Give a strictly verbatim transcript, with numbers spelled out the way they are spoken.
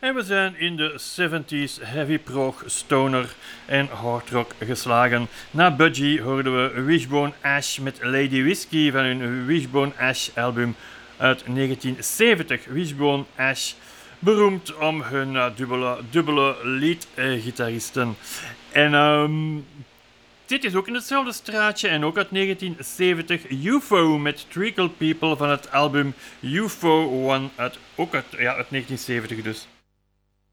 En we zijn in de zeventig heavy prog, stoner en hard rock geslagen. Na Budgie hoorden we Wishbone Ash met Lady Whiskey van hun Wishbone Ash album uit negentien zeventig. Wishbone Ash, beroemd om hun uh, dubbele, dubbele lead-gitaristen. En um, dit is ook in hetzelfde straatje en ook uit negentien zeventig. U F O met Treacle People van het album U F O One, uit, ook uit, ja, uit negentien zeventig dus.